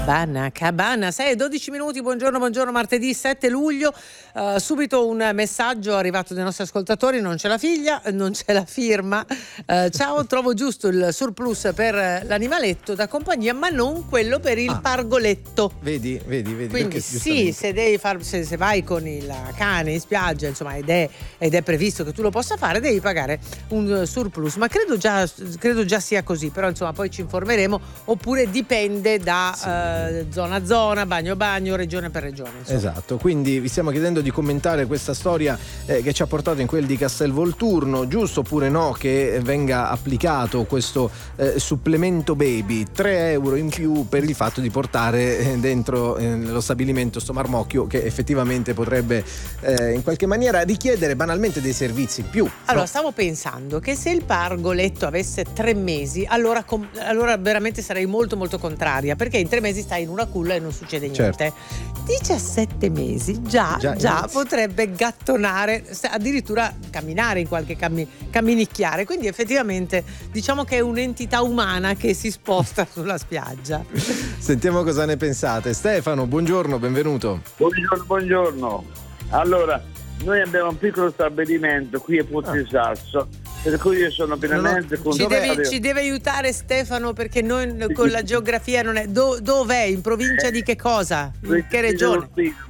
Cabana, 6:12 minuti, buongiorno, martedì 7 luglio. Subito un messaggio arrivato dai nostri ascoltatori: non c'è la figlia, non c'è la firma. Ciao, trovo giusto il surplus per l'animaletto da compagnia, ma non quello per il pargoletto. Vedi. Quindi sì, se devi se vai con il cane in spiaggia, insomma, ed è previsto che tu lo possa fare, devi pagare un surplus. Ma credo già sia così, però insomma poi ci informeremo, oppure dipende da zona a zona, bagno a bagno, regione per regione, insomma. Esatto, quindi vi stiamo chiedendo di commentare questa storia che ci ha portato in quel di Castelvolturno. Giusto oppure no che venga applicato questo supplemento baby, 3 euro in più per il fatto di portare dentro lo stabilimento sto marmocchio, che effettivamente potrebbe in qualche maniera richiedere banalmente dei servizi in più. Allora, stavo pensando che se il pargoletto avesse 3 mesi, allora veramente sarei molto molto contraria, perché in 3 mesi stai in una culla e non succede niente. Certo. 17 mesi già potrebbe gattonare, addirittura camminare in qualche camminicchiare, quindi effettivamente diciamo che è un'entità umana che si sposta sulla spiaggia. Sentiamo cosa ne pensate. Stefano, buongiorno, benvenuto. Buongiorno. Allora, noi abbiamo un piccolo stabilimento qui a Pozzosasso, per cui io sono pienamente ci deve aiutare Stefano, perché noi con la geografia non è. Dov'è? In provincia di che cosa? In che regione?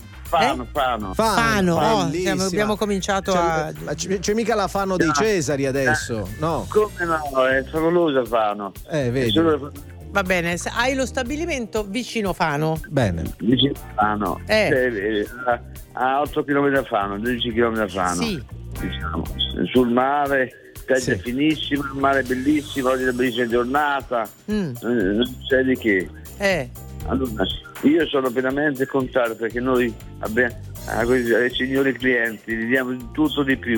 Fano. Abbiamo cominciato c'è mica la Fano dei Cesari adesso, no? Come no? È favolosa Fano. Vedi. Va bene, hai lo stabilimento vicino Fano. Bene. Vicino Fano. A 8 km da Fano, 12 km da Fano. Sì. Diciamo, sul mare. Spiaggia finissima, il mare bellissimo, oggi è una bellissima giornata, non c'è di che. Allora, io sono pienamente contento, perché noi abbiamo ai signori clienti gli diamo tutto di più,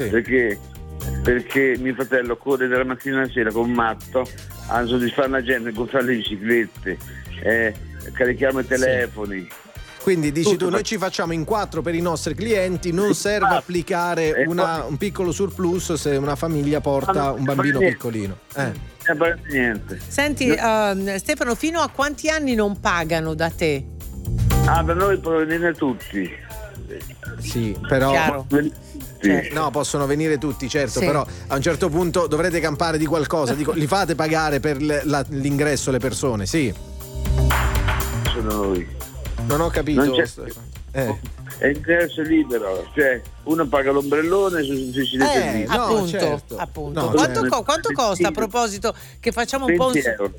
perché mio fratello corre dalla mattina alla sera con matto a soddisfare la gente, comprare le biciclette, carichiamo i telefoni. Quindi dici tu, noi ci facciamo in 4 per i nostri clienti, non serve applicare un piccolo surplus se una famiglia porta un bambino piccolino. Niente. Senti, Stefano, fino a quanti anni non pagano da te? Da noi possono venire tutti. Sì, però Chiaro. No, possono venire tutti, certo, però a un certo punto dovrete campare di qualcosa. Li fate pagare per l'ingresso le persone, sì. Sono noi. Non ho capito. È ingresso libero, cioè uno paga l'ombrellone sui biciclette. Appunto. Quanto costa, a proposito, che facciamo un 20 euro.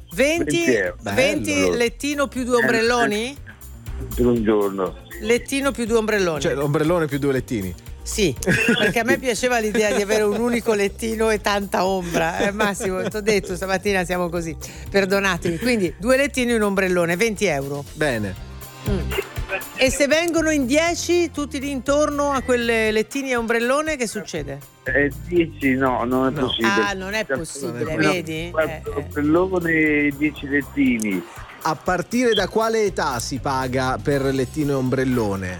20 lettino più 2 ombrelloni? Per un giorno. Lettino più 2 ombrelloni. Cioè l'ombrellone più 2 lettini. Sì, perché a me piaceva l'idea di avere un unico lettino e tanta ombra. Massimo, ti ho detto, stamattina siamo così, perdonatemi. Quindi 2 lettini e un ombrellone, 20 euro. Bene. E se vengono in 10 tutti lì intorno a quelle lettini e ombrellone, che succede? 10 no, non è possibile. Non è possibile, vedi? 4 ombrelloni e 10 lettini. A partire da quale età si paga per lettino e ombrellone?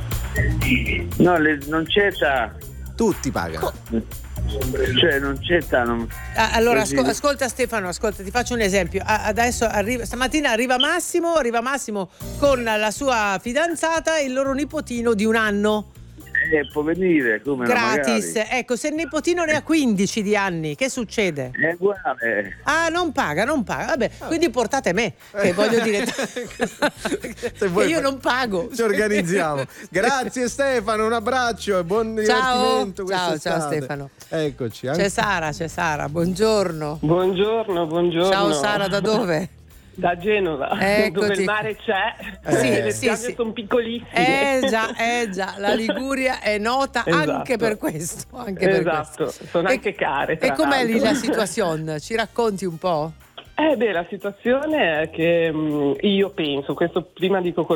No, non c'è età. Tutti pagano. Cioè non c'è età. Allora ascolta Stefano, ti faccio un esempio. Adesso stamattina arriva Massimo con la sua fidanzata e il loro nipotino di 1 anno. Può venire come gratis. Magari. Ecco, se il nipotino ne ha 15 di anni, che succede? È uguale. Non paga. Vabbè, quindi portate me, che voglio dire che io non pago. Ci organizziamo. Grazie Stefano, un abbraccio e buon divertimento. Ciao Stefano. Eccoci. C'è Sara, buongiorno. Buongiorno. Ciao Sara, da dove? Da Genova, dove il mare c'è, le spiagge sono piccolissime. Già, la Liguria è nota anche per questo. Sono anche care. E com'è lì la situazione? Ci racconti un po'? La situazione è che io penso, questo prima dico